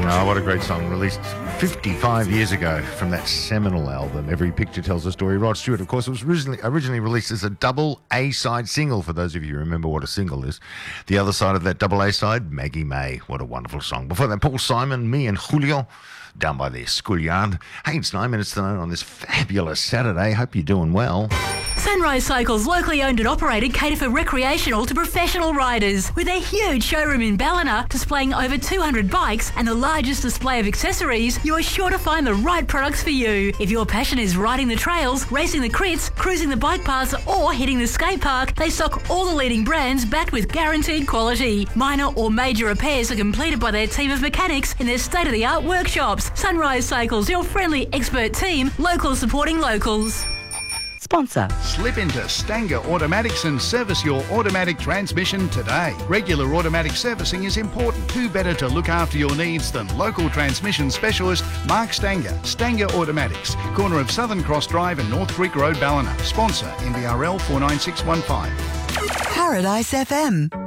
Oh, what a great song. Released 55 years ago from that seminal album, Every Picture Tells a Story. Rod Stewart, of course, was originally released as a double A-side single, for those of you who remember what a single is. The other side of that double A-side, Maggie May. What a wonderful song. Before that, Paul Simon, Me and Julio, down by the schoolyard. Hey, it's 9 minutes to 9 on this fabulous Saturday. Hope you're doing well. Sunrise Cycles, locally owned and operated, cater for recreational to professional riders. With their huge showroom in Ballina, displaying over 200 bikes and the largest display of accessories, you are sure to find the right products for you. If your passion is riding the trails, racing the crits, cruising the bike paths, or hitting the skate park, they stock all the leading brands backed with guaranteed quality. Minor or major repairs are completed by their team of mechanics in their state-of-the-art workshops. Sunrise Cycles, your friendly expert team, locals supporting locals. Sponsor. Slip into Stanger Automatics and service your automatic transmission today. Regular automatic servicing is important. Who better to look after your needs than local transmission specialist Mark Stanger. Stanger Automatics, corner of Southern Cross Drive and North Creek Road, Ballina. Sponsor NBRL 49615. Paradise FM.